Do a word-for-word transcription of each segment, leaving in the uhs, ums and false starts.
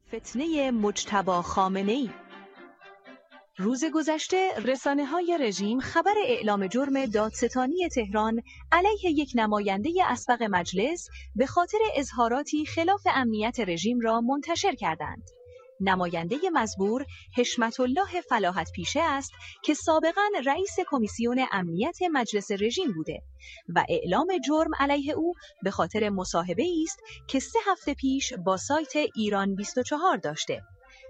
فتنه مجتبی خامنه‌ای. روز گذشته رسانه‌های رژیم خبر اعلام جرم دادستانی تهران علیه یک نماینده اسبق مجلس به خاطر اظهاراتی خلاف امنیت رژیم را منتشر کردند. نماینده مزبور حشمت الله فلاحت پیشه است که سابقاً رئیس کمیسیون امنیت مجلس رژیم بوده و اعلام جرم علیه او به خاطر مصاحبه‌ای است که سه هفته پیش با سایت ایران بیست و چهار داشته.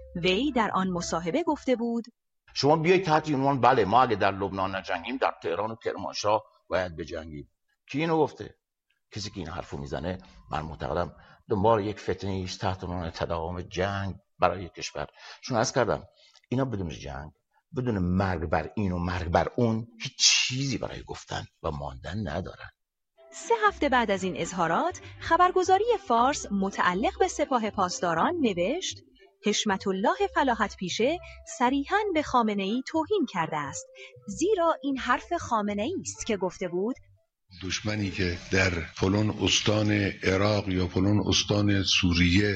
وی در آن مصاحبه گفته بود: شما بیایید تحت عنوان بله ما اگه در لبنان نجنگیم در تهران و کرمانشاه باید بجنگیم. کی اینو گفته؟ کسی که این حرفو میزنه من معتقدم دنبال یک فتنه است تحت عنوان تداوم جنگ برای کشور. چون عرض کردم اینا بدون جنگ، بدون مرگ بر این و مرگ بر اون هیچ چیزی برای گفتن و ماندن ندارن. سه هفته بعد از این اظهارات خبرگزاری فارس متعلق به سپاه پاسداران نوشت: حشمت الله فلاحت پیشه صریحاً به خامنه‌ای توهین کرده است، زیرا این حرف خامنه‌ای است که گفته بود دشمنی که در فلان استان عراق یا فلان استان سوریه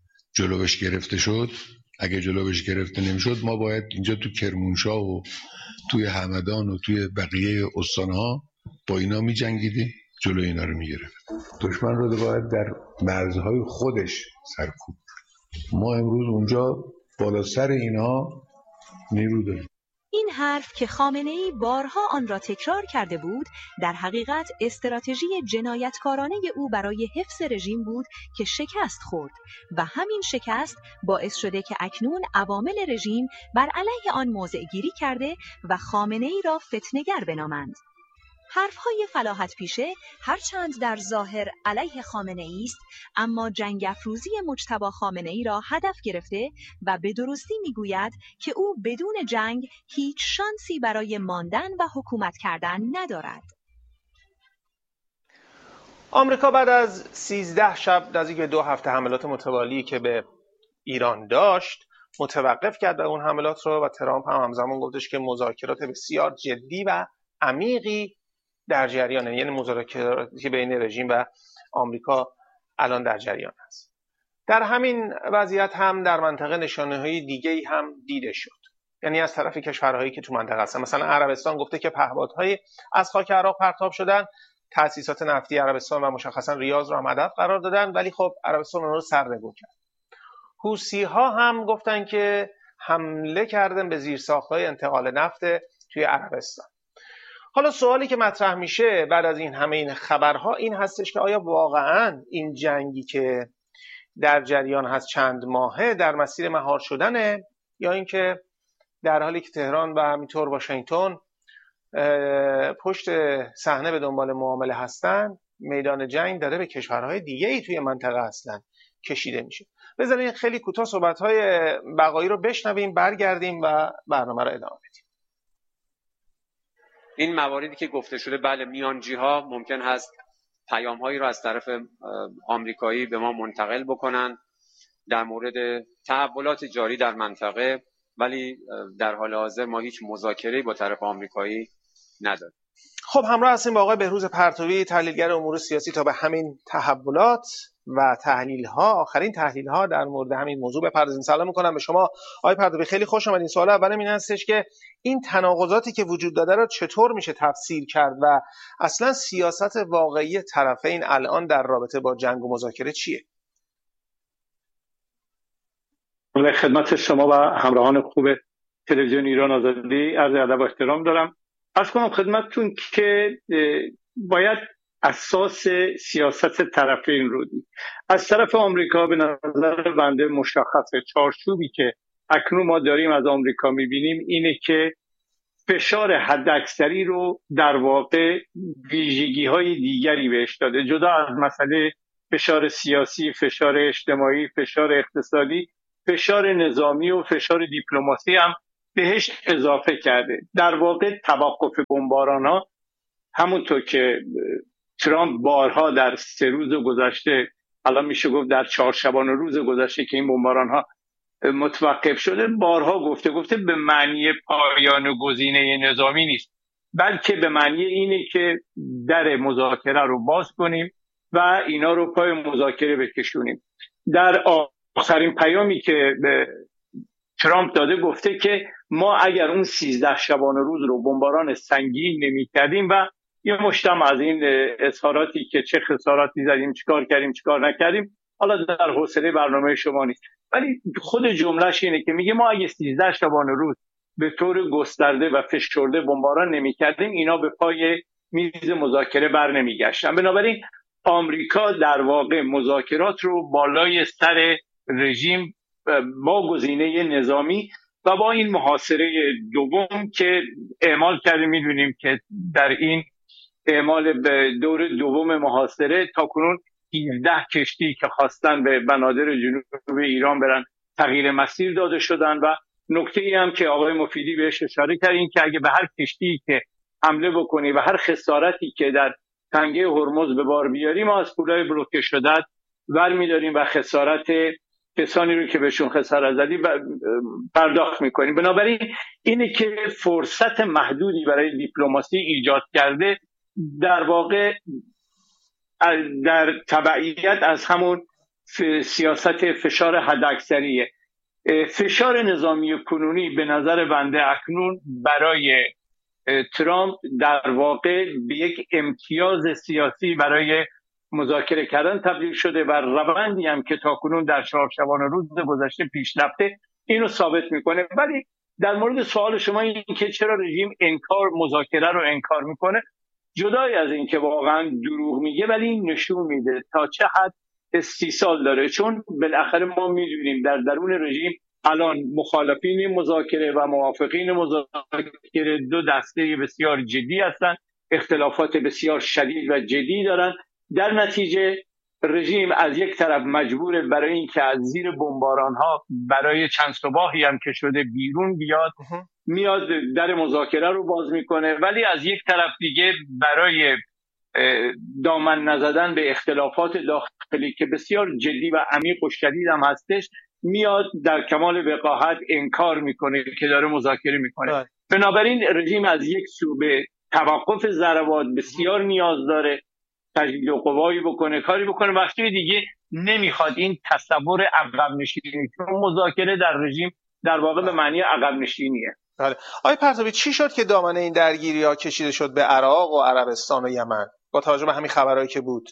جلوش گرفته شد، اگه جلوش گرفته نمیشد ما باید اینجا تو کرمانشاه و توی همدان و توی بقیه استانها با اینا می جنگیدیم، جلو اینا رو می گرفت. دشمن رو باید در مرزهای خودش سرکوب. ما امروز اونجا بالا سر اینا نیرو داریم. این حرف که خامنه‌ای بارها آن را تکرار کرده بود در حقیقت استراتژی جنایتکارانه او برای حفظ رژیم بود که شکست خورد و همین شکست باعث شده که اکنون عوامل رژیم بر علیه آن موضع گیری کرده و خامنه‌ای را فتنه‌گر بنامند. حرفهای فلاحت پیشه هرچند در ظاهر علیه خامنه‌ای است، اما جنگ افروزی مجتبی خامنه‌ای را هدف گرفته و به درستی میگوید که او بدون جنگ هیچ شانسی برای ماندن و حکومت کردن ندارد. آمریکا بعد از سیزده شب نزدیک دو هفته حملات متوالی که به ایران داشت متوقف کرد اون حملات رو و ترامپ هم همزمان گفتش که مذاکرات بسیار جدی و عمیقی در جریانه، یعنی مذاکراتی بین رژیم و آمریکا الان در جریان است. در همین وضعیت هم در منطقه نشانه‌های دیگه‌ای هم دیده شد، یعنی از طرف کشورهایی که تو منطقه هستن. مثلا عربستان گفته که پهپادهای از خاک عراق پرتاب شدن، تأسیسات نفتی عربستان و مشخصا ریاض رو هم هدف قرار دادن، ولی خب عربستان اون رو سرنگون کرد. حوثی‌ها هم گفتن که حمله کردن به زیرساخت‌های انتقال نفت توی عربستان. حالا سوالی که مطرح میشه بعد از این همه این خبرها این هستش که آیا واقعاً این جنگی که در جریان هست چند ماهه در مسیر مهار شدنه، یا اینکه در حالی که تهران و همینطور واشنگتن پشت صحنه به دنبال معامله هستن، میدان جنگ داره به کشورهای دیگه ای توی منطقه هستن کشیده میشه. بذارین خیلی کوتاه صحبت‌های بقایی رو بشنویم، برگردیم و برنامه رو ادامه بدیم. این مواردی که گفته شده، بله میانجی ها ممکن هست پیام هایی رو از طرف آمریکایی به ما منتقل بکنن در مورد تحولات جاری در منطقه، ولی در حال حاضر ما هیچ مذاکره‌ای با طرف آمریکایی نداریم. خب همراه هستیم با آقای بهروز پرتوی، تحلیلگر امور سیاسی، تا به همین تحولات و تحلیل ها، آخرین تحلیل ها در مورد همین موضوع بپردازیم. سلام میکنم به شما آقای پرتوی، خیلی خوش آمدین. سوال اولم این هستش که این تناقضاتی که وجود داده رو چطور میشه تفسیر کرد و اصلا سیاست واقعی طرفین الان در رابطه با جنگ و مذاکره چیه؟ خدمت شما و همراهان خوب تلویزیون ایران آزادی عرض ادب و احترام دارم. عرض کنم خدمتتون که باید اساس سیاست طرفین رو دید. از طرف آمریکا به نظر بنده مشخصه، چارچوبی که اکنون ما داریم از آمریکا میبینیم اینه که فشار حداکثری رو در واقع ویژگی های دیگری بهش داده، جدا از مسئله فشار سیاسی، فشار اجتماعی، فشار اقتصادی، فشار نظامی و فشار دیپلماسی هم بهش اضافه کرده. در واقع توقف بمباران‌ها، همونطور که ترامپ بارها در سه روز گذشته، الان میشه گفت در چهار شبانه روز گذشته که این بمباران‌ها متوقف شده، بارها گفته گفته به معنی پایان گزینه نظامی نیست، بلکه به معنی اینه که در مذاکره رو باز کنیم و اینا رو پای مذاکره بکشونیم. در آخرین پیامی که به ترامپ داده گفته که ما اگر اون سیزده شبانه روز رو بمباران سنگین نمی‌کردیم و یه مشتم از این اظهاراتی که چه خساراتی زدیم، چیکار کردیم، چیکار نکردیم، حالا در حوصله برنامه شما نیست، ولی خود جملهش اینه که میگه ما اگه سیزده شبانه روز به طور گسترده و فشرده بمباران نمی‌کردیم، اینا به پای میز مذاکره بر نمیگشتن. بنابراین آمریکا در واقع مذاکرات رو بالای سر رژیم با گزینه نظامی و با این محاصره دوم که اعمال کرده، میدونیم که در این اعمال به دور دوم محاصره تاکنون هفده کشتی که خواستن به بنادر جنوب ایران برن تغییر مسیر داده شدن و نکته ای هم که آقای مفیدی بهش اشاره کرد این که اگه به هر کشتی که حمله بکنی و هر خسارتی که در تنگه هرمز به بار بیاری، ما از پولای بلوکه شده ور میداریم و خسارت کسانی رو که بهشون خسارت زدی پرداخت میکنیم. بنابراین اینه که فرصت محدودی برای دیپلماسی ایجاد کرده، در واقع در تبعیت از همون سیاست فشار حداکثریه. فشار نظامی کنونی به نظر بنده اکنون برای ترامپ در واقع به یک امتیاز سیاسی برای مذاکره کردن تبدیل شده و روندی هم که تاکنون در چهار شبانه روز گذشته پیش رفته اینو ثابت میکنه. ولی در مورد سوال شما این که چرا رژیم انکار مذاکره رو انکار میکنه، جدای از این که واقعا دروغ میگه، ولی این نشون میده تا چه حد استیصال داره، چون بالاخره ما میدونیم در درون رژیم الان مخالفین مذاکره و موافقین مذاکره دو دسته بسیار جدی هستند، اختلافات بسیار شدید و جدی دارن. در نتیجه رژیم از یک طرف مجبوره برای اینکه از زیر بمباران ها برای چند صباحی هم که شده بیرون بیاد، میاد در مذاکره رو باز میکنه، ولی از یک طرف دیگه برای دامن نزدن به اختلافات داخلی که بسیار جدی و عمیق و شدید هم هستش، میاد در کمال وقاحت انکار میکنه که داره مذاکره میکنه. بنابراین رژیم از یک سو به توقف ضربات بسیار نیاز داره، تجدید قوایی بکنه، کاری بکنه، وقتی دیگه نمیخواد این تصور عقب نشینی، چون مذاکره در رژیم در واقع به معنی عقب نشینیه. بله. آقای پرتوی، چی شد که دامنه این درگیری ها کشیده شد به عراق و عربستان و یمن با توجه به همین خبرهایی که بود؟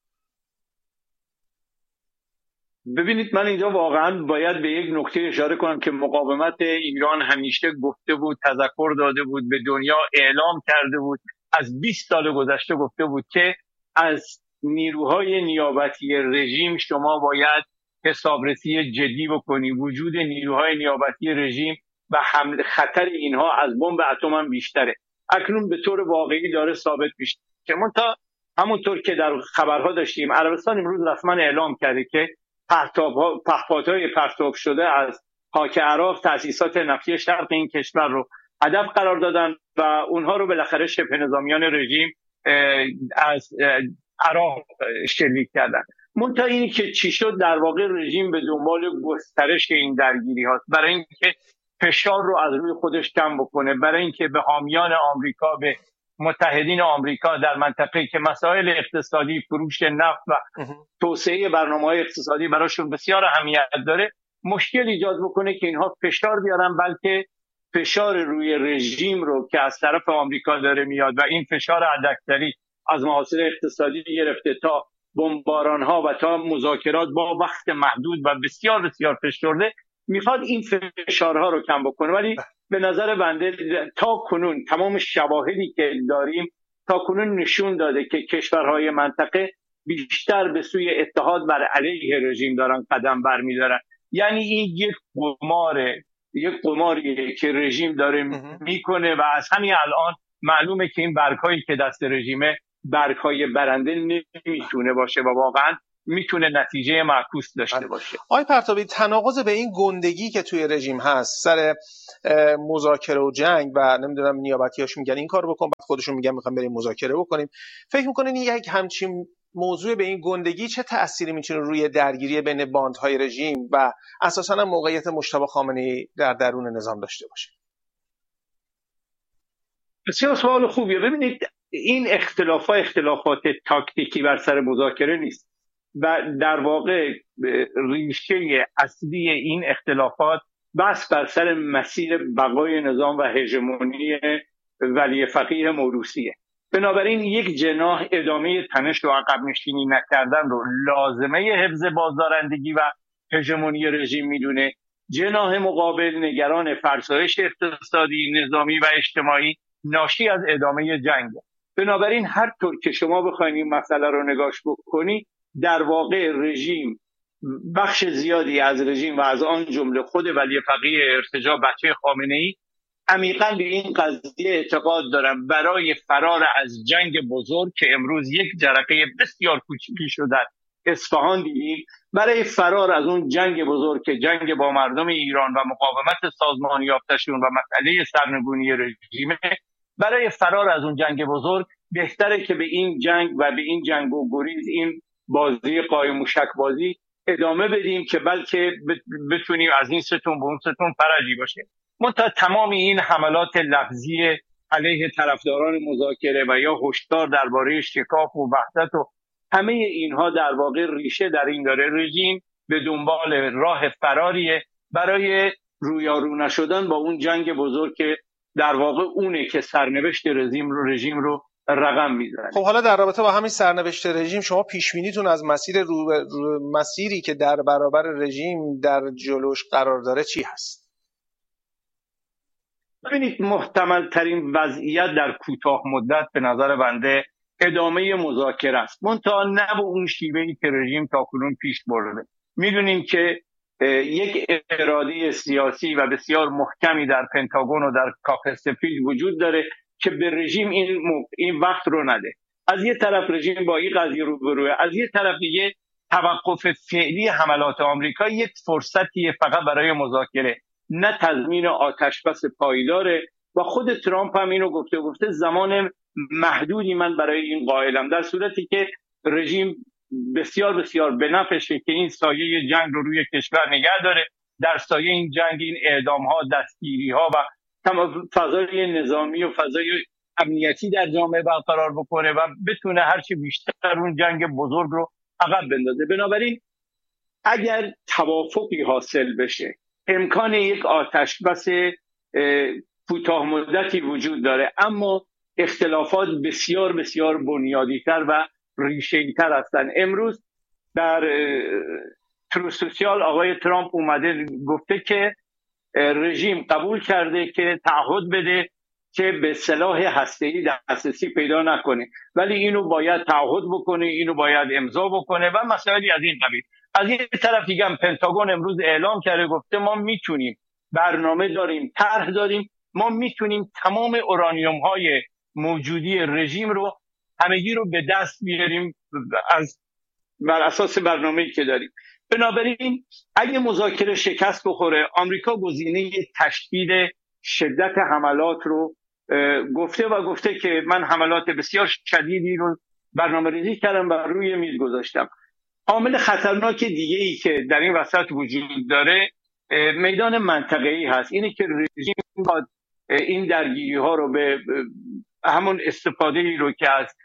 ببینید، من اینجا واقعا باید به یک نکته اشاره کنم که مقاومت ایران همیشه گفته بود، تذکر داده بود، به دنیا اعلام کرده بود، از بیست سال گذشته گفته بود که از نیروهای نیابتی رژیم شما باید حسابرسی جدی بکنی. وجود نیروهای نیابتی رژیم و حمله خطر اینها از بمب اتم هم بیشتره. اکنون به طور واقعی داره ثابت میشه که منتها همونطور که در خبرها داشتیم، عربستان امروز رسما اعلام کرده که پهپادهای پهپادهای پرتاب شده از خاک عراق تأسیسات نفتی شرق این کشور رو هدف قرار دادن و اونها رو بالاخره شبه نظامیان رژیم از عراق شلیک کردن. منتها اینی که چی شد، در واقع رژیم به دنبال گسترش این درگیری هاست برای اینکه فشار رو از روی خودش کم بکنه، برای اینکه به حامیان آمریکا، به متحدین آمریکا در منطقه که مسائل اقتصادی، فروش نفت و توسعه برنامه‌های اقتصادی براشون بسیار اهمیت داره، مشکل ایجاد بکنه که اینها فشار بیارن، بلکه فشار روی رژیم رو که از طرف آمریکا داره میاد و این فشار حداکثری از محاصره اقتصادی گرفته تا بمباران‌ها و تا مذاکرات با وقت محدود و بسیار بسیار فشرده، میخواد این فشارها رو کم بکنه. ولی به نظر بنده تا کنون تمام شواهدی که داریم تا کنون نشون داده که کشورهای منطقه بیشتر به سوی اتحاد بر علیه رژیم دارن قدم برمیدارن. یعنی این یک قماره، یک قماریه که رژیم داره میکنه و از همین الان معلومه که این برگ‌هایی که دست رژیمه برگ‌های برنده نمیتونه باشه و واقعا میتونه نتیجه معکوس داشته باشه. آقای پرتابی، تناقض به این گندگی که توی رژیم هست سر مذاکره و جنگ و نمیدونم نیابتیاش میگن این کارو بکن، بعد خودشون میگن میخوام بریم مذاکره بکنیم، فکر میکنین یک همچین موضوع به این گندگی چه تأثیری میتونه روی درگیری بین باندهای رژیم و اساساً هم موقعیت مجتبی خامنه‌ای در درون نظام داشته باشه؟ بسیار سوال خوبیه. ببینید، این اختلافات اختلافات تاکتیکی بر سر مذاکره نیست. و در واقع ریشه اصلی این اختلافات بس بر سر مسیر بقای نظام و هژمونی ولی فقیه موروثیه. بنابراین یک جناح ادامه تنش و عقب نشینی نکردن رو لازمه حفظ بازدارندگی و هژمونی رژیم میدونه. جناح مقابل نگران فرسایش اقتصادی، نظامی و اجتماعی ناشی از ادامه جنگ. بنابراین هر طور که شما بخواید این مسئله رو نگاش بکنی، در واقع رژیم، بخش زیادی از رژیم و از آن جمله خود ولی فقیه ارتجاع بچه خامنه‌ای عمیقاً به این قضیه اعتقاد دارن برای فرار از جنگ بزرگ که امروز یک جرقه بسیار کوچیکی شده در اصفهان دیدیم، برای فرار از اون جنگ بزرگ که جنگ با مردم ایران و مقاومت سازمان یافتشون و مسئله سرنگونی رژیمه، برای فرار از اون جنگ بزرگ بهتره که به این جنگ و به این جنگ و گریز، این بازی قایم موشک بازی ادامه بدیم که بلکه بتونیم از این ستون به اون ستون فرجی باشه. منتها تمام این حملات لفظی علیه طرفداران مذاکره و یا هشدار درباره شکاف و وحدت و همه اینها در واقع ریشه در این داره رژیم به دنبال راه فراریه برای رویارو نشدن با اون جنگ بزرگ که در واقع اونه که سرنوشت رژیم رو رژیم رو رقم میزنه. خب حالا در رابطه با همین سرنوشت رژیم، شما پیش بینیتون از مسیر رو... رو... مسیری که در برابر رژیم در جلوش قرار داره چی هست؟ ببینید، محتمل ترین وضعیت در کوتاه مدت به نظر بنده ادامه مذاکره است، منتها نه به اون شیوهی که رژیم تاکنون پیش برده. میدونیم که یک اراده سیاسی و بسیار محکمی در پنتاگون و در کاخ سفید وجود داره که به رژیم این, این وقت رو نده. از یه طرف رژیم با این قضیه روبروه، از یه طرف دیگه توقف فعلی حملات آمریکا یک فرصتیه فقط برای مذاکره، نه تضمین آتشبس پایداره. و خود ترامپ هم اینو گفته گفته زمان محدودی من برای این قائلم، در صورتی که رژیم بسیار بسیار به نفعشه که این سایه جنگ رو روی کشور نگه داره، در سایه این جنگ این اعدام ها، دستگیری ها و فضای نظامی و فضای امنیتی در جامعه برقرار بکنه و بتونه هرچی بیشتر اون جنگ بزرگ رو عقب بندازه. بنابراین اگر توافقی حاصل بشه، امکان یک آتشبس کوتاه مدتی وجود داره، اما اختلافات بسیار بسیار بنیادی‌تر و ریشه‌ای‌تر هستند. امروز در ترو سوشیال آقای ترامپ اومده گفته که رژیم قبول کرده که تعهد بده که به سلاح هسته‌ای دسترسی پیدا نکنه، ولی اینو باید تعهد بکنه، اینو باید امضا بکنه و مسائلی از این قبیل. از این طرف دیگه هم پنتاگون امروز اعلام کرده، گفته ما میتونیم، برنامه داریم، طرح داریم، ما میتونیم تمام اورانیوم های موجودی رژیم رو همگی رو به دست بیاریم از بر اساس برنامه‌ای که داریم. بنابراین اگه مذاکره شکست بخوره، آمریکا گزینه تشدید شدت حملات رو گفته و گفته که من حملات بسیار شدیدی رو برنامه‌ریزی کردم و روی میز گذاشتم. عامل خطرناک دیگه ای که در این وسط وجود داره میدان منطقه‌ای هست. اینه که رژیم باید این درگیری ها رو به همون استفاده ای رو که از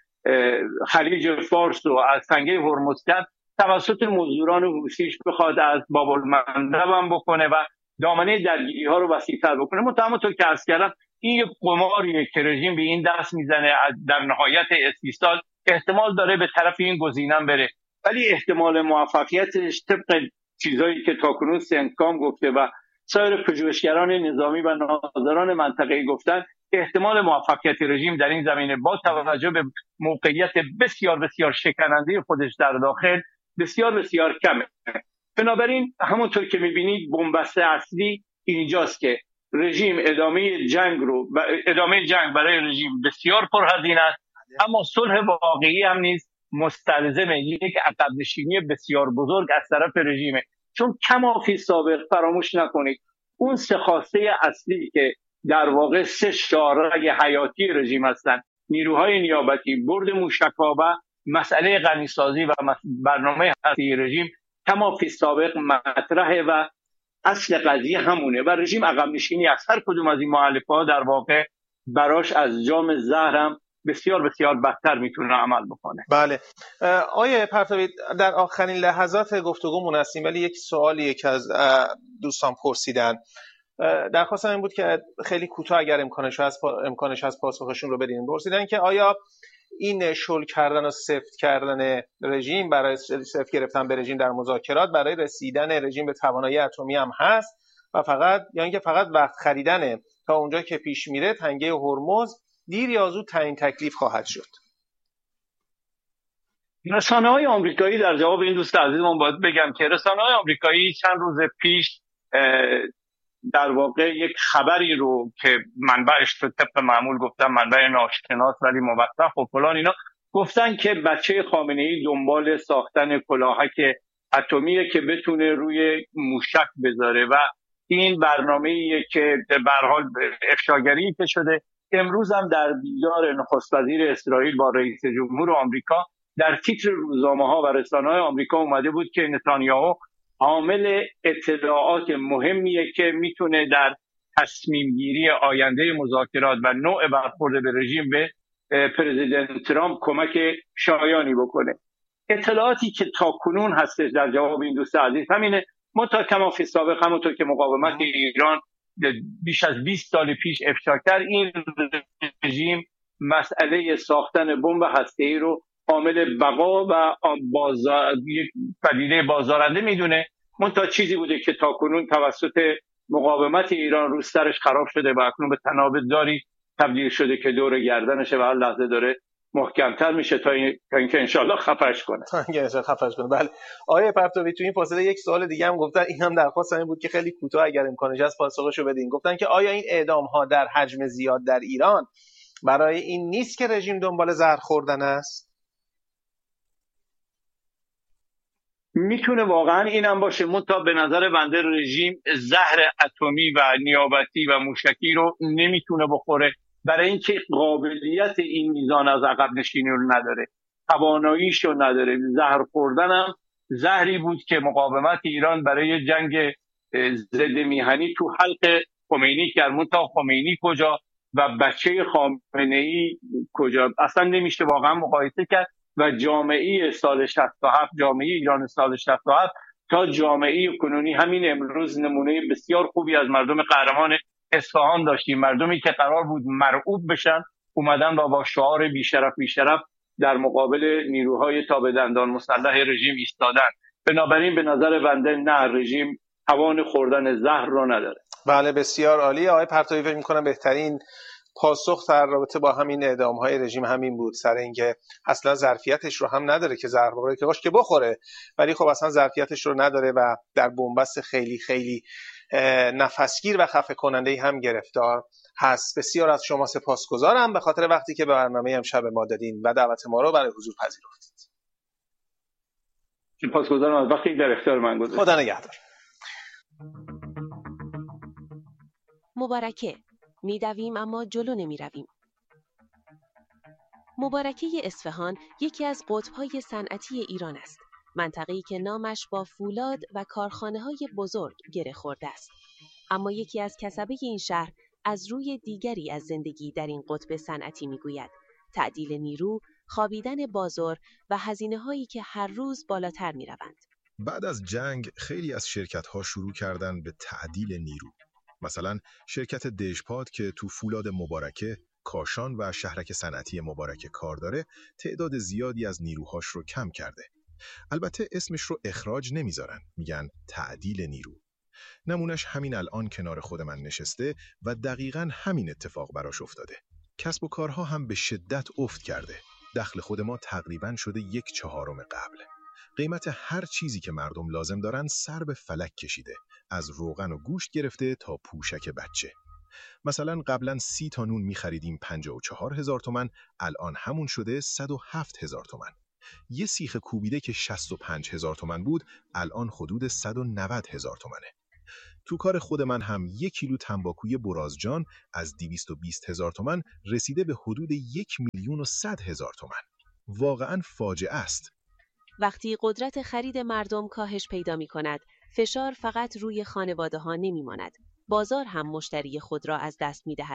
خلیج فارس و از تنگه هرمز کرد توسط مزدوران حوثیش بخواد از باب المندب هم بکنه و دامنه درگیری ها رو وسیع‌تر بکنه. همونطور که عرض کردم این یک قماریه که رژیم به این دست میزنه، در نهایت سی سال احتمال داره به طرف این گزینه بره، ولی احتمال موفقیتش طبق چیزایی که تاکنون سنتکام گفته و سایر پژوهشگران نظامی و ناظران منطقه‌ای گفتن، احتمال موفقیت رژیم در این زمینه با توجه به موقعیت بسیار بسیار شکننده خودش در داخل بسیار بسیار کمه. بنابراین همونطور که می‌بینید بنبست اصلی اینجاست که رژیم ادامه جنگ رو ادامه جنگ برای رژیم بسیار پرهزینه است، اما صلح واقعی هم نیست، مستلزم یک عقب نشینی بسیار بزرگ از طرف رژیمه. چون کما فی سابق فراموش نکنید اون سه خواسته اصلی که در واقع سه شارع حیاتی رژیم هستند، نیروهای نیابتی، برد موشک‌ها و مسئله غنیسازی و برنامه هستی رژیم، کما فی سابق مطرحه و اصل قضیه همونه و رژیم عقب نشینی از هر کدوم از این مؤلفه‌ها در واقع براش از جام زهرم بسیار بسیار بدتر میتونه عمل بکنه. بله آیه پرتوی، در آخرین لحظات گفتگومون هستیم ولی یک سوالی یک از دوستان پرسیدن، درخواستم این بود که خیلی کوتاه اگر امکانش هست امکانش هست پاسخشون رو بدین. پرسیدن که آیا این شل کردن و سفت کردن رژیم برای سفت گرفتن به رژیم در مذاکرات برای رسیدن رژیم به توانایی اتمی هم هست و فقط یا اینکه فقط وقت خریدنه تا اونجا که پیش میره تنگه هرمز دیر یا زود تعیین تکلیف خواهد شد؟ رسانه‌های آمریکایی، در جواب این دوست عزیزمون باید بگم که رسانه‌های آمریکایی چند روز پیش در واقع یک خبری رو که منبعش تو طبق معمول گفتن منبع ناشناس ولی موثق و فلان اینا، گفتن که بچه خامنه‌ای دنبال ساختن کلاهک اتمیه که بتونه روی موشک بذاره و این برنامه‌ایه که به هر حال افشاگری که شده. امروز هم در دیدار نخست وزیر اسرائیل با رئیس جمهور آمریکا در تیتر روزنامه‌ها و رسانه‌های آمریکا اومده بود که نتانیاهو عامل اطلاعات مهمیه که میتونه در تصمیم گیری آینده مذاکرات و نوع برخورد به رژیم به پرزیدنت ترامپ کمک شایانی بکنه. اطلاعاتی که تا کنون هستش در جواب این دوست عزیز همینه. منتها کما فی سابق همونطور که مقاومت ایران بیش از بیست سال پیش افشا کرد، این رژیم مسئله ساختن بمب هسته‌ای رو عامل بقا و بازار یک پدیده بازدارنده میدونه. منتها چیزی بوده که تا کنون توسط مقاومت ایران رو سرش خراب شده و اکنون به تناب‌داری تبدیل شده که دور گردنشه و هر لحظه داره محکمتر میشه تا اینکه انشالله خفش کنه تا اینکه انشالله خفش کنه. بله آیه پرتوی، تو این فاصله یک سوال دیگه هم گفتن، این هم درخواست این بود که خیلی کوتاه اگر امکانش هست پاسخشو بدین. گفتن که آیا این اعدام ها در حجم زیاد در ایران برای این نیست که رژیم دنبال زهر خوردن است؟ میتونه واقعا اینم باشه، منتها به نظر بنده رژیم زهر اتمی و نیابتی و موشکی رو نمیتونه بخوره، برای اینکه قابلیت این میزان از عقب نشینی رو نداره، تواناییش رو نداره. زهر خوردن هم زهری بود که مقاومت ایران برای جنگ ضد میهنی تو حلق خمینی کرد. منتها خمینی کجا و بچه خامنه‌ای کجا؟ اصلا نمیشه واقعا مقایسه کرد. و جامعه سال شصت و هفت، جامعه ایران سال شصت و هفت تا جامعه کنونی همین امروز نمونه بسیار خوبی از مردم قهرمان اصفهان داشتیم. مردمی که قرار بود مرعوب بشن اومدن و با شعار بیشرف بیشرف در مقابل نیروهای تا به دندان مسلح رژیم ایستادن. بنابراین به نظر بنده نه، رژیم توان خوردن زهر رو نداره. بله بسیار عالی آقای پرتوی. فکر می‌کنم بهترین پاسخ در رابطه با همین اعدام‌های رژیم همین بود، سر اینکه اصلا ظرفیتش رو هم نداره که زهر بخوره، که باش که بخوره ولی خب اصلا ظرفیتش رو نداره و در بنبست خیلی خیلی نفسگیر و خفه کننده‌ای هم گرفتار هست. بسیار از شما سپاسگزارم به خاطر وقتی که به برنامه امشب ما دادین و دعوت ما رو برای حضور پذیرفتید. سپاسگزارم از وقتی در اختیار من گذاشتید. خدا نگهدار. مبارکه می‌دویم اما جلو نمی‌رویم. مبارکه اصفهان یکی از قطب‌های صنعتی ایران است. منطقه‌ای که نامش با فولاد و کارخانه‌های بزرگ گره خورده است. اما یکی از کسبه این شهر از روی دیگری از زندگی در این قطب صنعتی می‌گوید: تعدیل نیرو، خوابیدن بازار و هزینه‌هایی که هر روز بالاتر می‌روند. بعد از جنگ خیلی از شرکت‌ها شروع کردن به تعدیل نیرو. مثلا شرکت دژپاد که تو فولاد مبارکه، کاشان و شهرک صنعتی مبارکه کار داره، تعداد زیادی از نیروهاش رو کم کرده. البته اسمش رو اخراج نمیذارن، میگن تعدیل نیرو. نمونش همین الان کنار خود من نشسته و دقیقاً همین اتفاق براش افتاده. کسب و کارها هم به شدت افت کرده. دخل خود ما تقریباً شده یک چهارم قبل. قیمت هر چیزی که مردم لازم دارن سر به فلک کشیده، از روغن و گوشت گرفته تا پوشک بچه. مثلا قبلا سی تا نون می خریدیم پنجاه و چهار هزار تومن، الان همون شده صد و هفت هزار تومن. یه سیخ کوبیده که شصت و پنج هزار تومن بود الان حدود صد و نود هزار تومنه. تو کار خود من هم یک کیلو تنباکوی برازجان از دویست و بیست هزار تومن رسیده به حدود یک میلیون و صد هزار تومن. واقعا فاجعه است. وقتی قدرت خرید مردم کاهش پیدا می کند، فشار فقط روی خانواده ها نمی ماند. بازار هم مشتری خود را از دست می دهد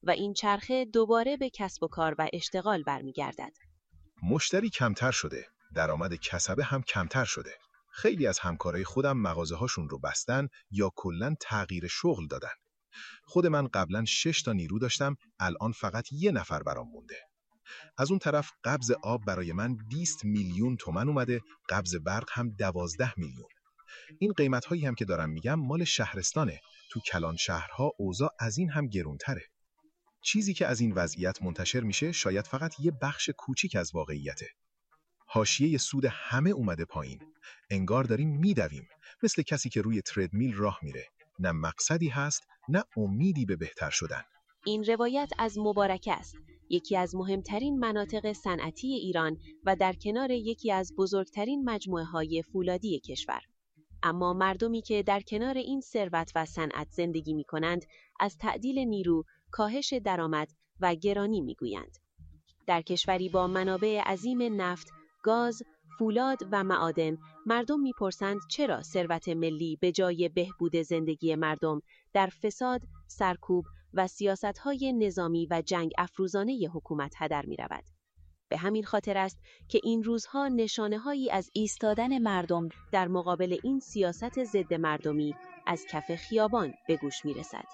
و این چرخه دوباره به کسب و کار و اشتغال برمیگردد. مشتری کمتر شده، درآمد کسبه هم کمتر شده. خیلی از همکارای خودم مغازه هاشون رو بستن یا کلاً تغییر شغل دادن. خود من قبلاً شش تا نیرو داشتم، الان فقط یه نفر برام مونده. از اون طرف قبض آب برای من بیست میلیون تومان اومده، قبض برق هم دوازده میلیون. این قیمت هایی هم که دارم میگم مال شهرستانه. تو کلان شهرها اوضاع از این هم گرونتره. چیزی که از این وضعیت منتشر میشه شاید فقط یه بخش کوچیک از واقعیته. حاشیه سود همه اومده پایین. انگار داریم میدویم، مثل کسی که روی تردمیل راه میره. نه مقصدی هست، نه امیدی به بهتر شدن. این روایت از مبارکه است، یکی از مهمترین مناطق صنعتی ایران و در کنار یکی از بزرگترین مجموعه‌های فولادی کشور. اما مردمی که در کنار این ثروت و صنعت زندگی می‌کنند، از تعدیل نیرو، کاهش درآمد و گرانی می‌گویند. در کشوری با منابع عظیم نفت، گاز، فولاد و معادن، مردم می‌پرسند چرا ثروت ملی به جای بهبود زندگی مردم در فساد، سرکوب و سیاست‌های نظامی و جنگ افروزانه حکومت هدر می‌رود. به همین خاطر است که این روزها نشانه‌هایی از ایستادن مردم در مقابل این سیاست ضد مردمی از کف خیابان به گوش می‌رسد.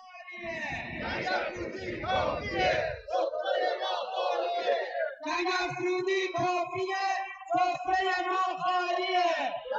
نگفرودی کافیه، صفحه